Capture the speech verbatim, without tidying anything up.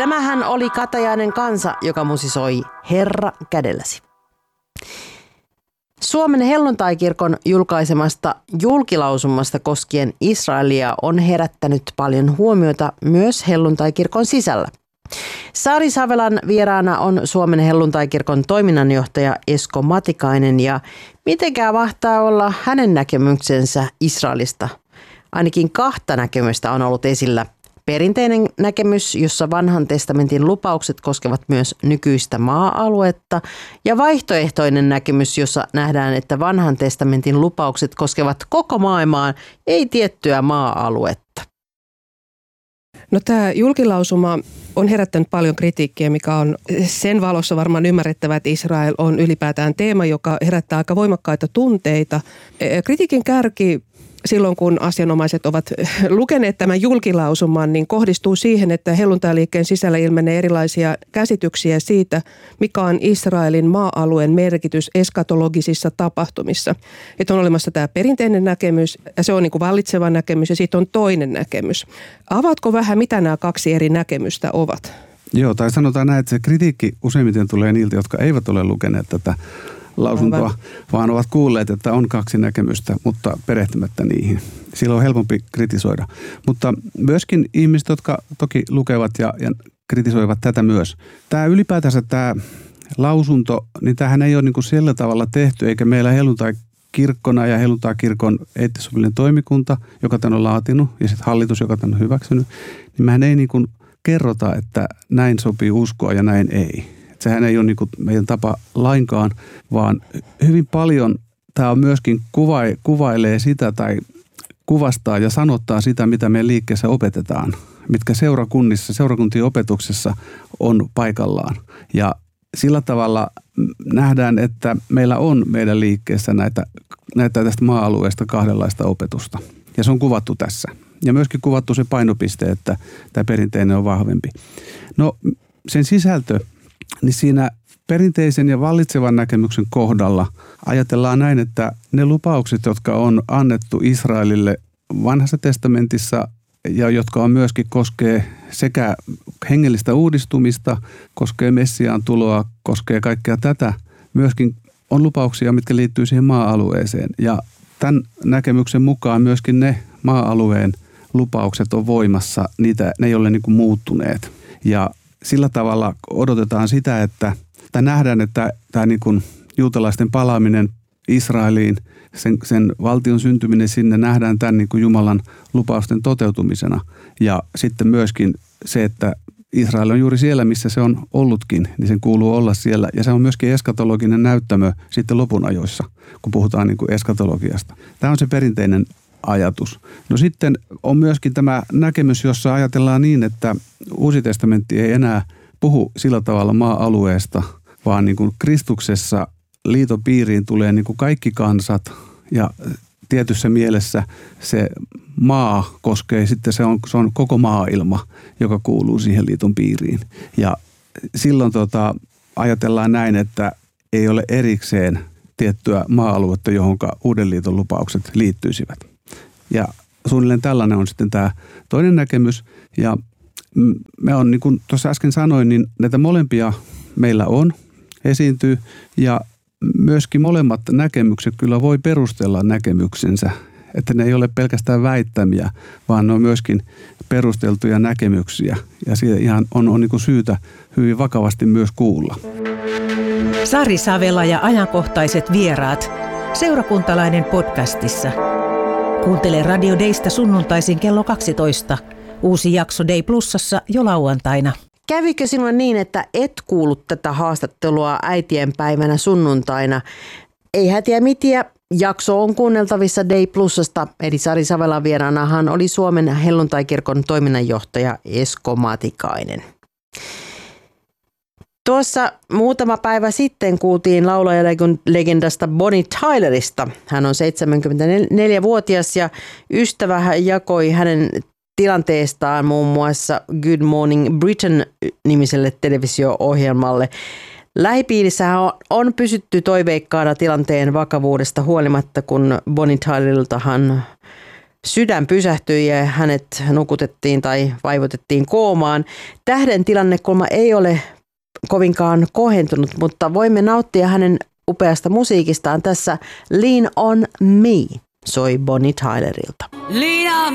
Tämähän oli Katajainen kansa, joka musisoi Herra kädelläsi. Suomen helluntaikirkon julkaisemasta julkilausumasta koskien Israelia on herättänyt paljon huomiota myös helluntaikirkon sisällä. Sari Savelan vieraana on Suomen helluntaikirkon toiminnanjohtaja Esko Matikainen, ja mitenkään mahtaa olla hänen näkemyksensä Israelista? Ainakin kahta näkemystä on ollut esillä. Perinteinen näkemys, jossa vanhan testamentin lupaukset koskevat myös nykyistä maa-aluetta, ja vaihtoehtoinen näkemys, jossa nähdään, että vanhan testamentin lupaukset koskevat koko maailmaa, ei tiettyä maa-aluetta. No, tämä julkilausuma on herättänyt paljon kritiikkiä, mikä on sen valossa varmaan ymmärrettävä, että Israel on ylipäätään teema, joka herättää aika voimakkaita tunteita. Kritiikin kärki silloin, kun asianomaiset ovat lukeneet tämän julkilausuman, niin kohdistuu siihen, että helluntailiikkeen sisällä ilmenee erilaisia käsityksiä siitä, mikä on Israelin maa-alueen merkitys eskatologisissa tapahtumissa. Että on olemassa tämä perinteinen näkemys, ja se on niin kuin vallitseva näkemys, ja sitten on toinen näkemys. Avaatko vähän, mitä nämä kaksi eri näkemystä ovat? Joo, tai sanotaan näin, että se kritiikki useimmiten tulee niiltä, jotka eivät ole lukeneet tätä lausuntoa, Aivan. vaan ovat kuulleet, että on kaksi näkemystä, mutta perehtymättä niihin. Silloin on helpompi kritisoida. Mutta myöskin ihmiset, jotka toki lukevat ja, ja kritisoivat tätä myös. Tämä ylipäätänsä tämä lausunto, niin tämähän ei ole niin kuin sillä tavalla tehty, eikä meillä helluntai-kirkkona ja helluntai-kirkon eettisopillinen toimikunta, joka tämän on laatinut, ja sitten hallitus, joka tämän on hyväksynyt, niin mehän ei niin kuin kerrota, että näin sopii uskoa ja näin ei. Sehän ei ole niin kuin meidän tapa lainkaan, vaan hyvin paljon tämä on myöskin kuva, kuvailee sitä tai kuvastaa ja sanottaa sitä, mitä meidän liikkeessä opetetaan, mitkä seurakunnissa, seurakuntien opetuksessa on paikallaan. Ja sillä tavalla nähdään, että meillä on meidän liikkeessä näitä, näitä tästä maa-alueesta kahdenlaista opetusta. Ja se on kuvattu tässä. Ja myöskin kuvattu se painopiste, että tämä perinteinen on vahvempi. No, sen sisältö, niin siinä perinteisen ja vallitsevan näkemyksen kohdalla ajatellaan näin, että ne lupaukset, jotka on annettu Israelille vanhassa testamentissa ja jotka on myöskin koskee sekä hengellistä uudistumista, koskee Messiaan tuloa, koskee kaikkea tätä, myöskin on lupauksia, mitkä liittyy siihen maa-alueeseen. Ja tämän näkemyksen mukaan myöskin ne maa-alueen lupaukset on voimassa, niitä, ne ei ole niin kuin muuttuneet. Ja sillä tavalla odotetaan sitä, että tai nähdään, että tämä niin kuin juutalaisten palaaminen Israeliin, sen, sen valtion syntyminen sinne nähdään tämän niin kuin Jumalan lupausten toteutumisena. Ja sitten myöskin se, että Israel on juuri siellä, missä se on ollutkin, niin sen kuuluu olla siellä. Ja se on myöskin eskatologinen näyttämö sitten lopun ajoissa, kun puhutaan niin kuin eskatologiasta. Tämä on se perinteinen ajatus. No sitten on myöskin tämä näkemys, jossa ajatellaan niin, että Uusi testamentti ei enää puhu sillä tavalla maa-alueesta, vaan niin kuin Kristuksessa liiton piiriin tulee niin kuin kaikki kansat ja tietyssä mielessä se maa koskee sitten, se on, se on koko maailma, joka kuuluu siihen liiton piiriin. Ja silloin tota, ajatellaan näin, että ei ole erikseen tiettyä maa-aluetta, johon Uuden liiton lupaukset liittyisivät. Ja suunnilleen tällainen on sitten tämä toinen näkemys. Ja me on, niin kuin tuossa äsken sanoin, niin näitä molempia meillä on, esiintyy. Ja myöskin molemmat näkemykset kyllä voi perustella näkemyksensä. Että ne ei ole pelkästään väittämiä, vaan ne on myöskin perusteltuja näkemyksiä. Ja siitä ihan on, on niin kuin syytä hyvin vakavasti myös kuulla. Sari Savela ja ajankohtaiset vieraat. Seurakuntalainen podcastissa. Kuuntele Radio Daysta sunnuntaisin kello kaksitoista. Uusi jakso Day Plusassa jo lauantaina. Kävikö sinulle niin, että et kuullut tätä haastattelua äitien päivänä sunnuntaina? Ei hätiä mitiä. Jakso on kuunneltavissa Day Plusasta, eli Sari Savelan vieraanahan oli Suomen helluntaikirkon toiminnanjohtaja Esko Matikainen. Tuossa muutama päivä sitten kuultiin laulajalegendasta Bonnie Tylerista. Hän on seitsemänkymmentäneljävuotias ja ystävä jakoi hänen tilanteestaan muun muassa Good Morning Britain-nimiselle televisio-ohjelmalle. Lähipiirissä on pysytty toiveikkaana tilanteen vakavuudesta huolimatta, kun Bonnie Tyleriltahan Sydän pysähtyi ja hänet nukutettiin tai vaivotettiin koomaan. Tähden tilannekulma ei ole kovinkaan kohentunut, mutta voimme nauttia hänen upeasta musiikistaan. Tässä Lean on Me soi Bonnie Tylerilta. Lean on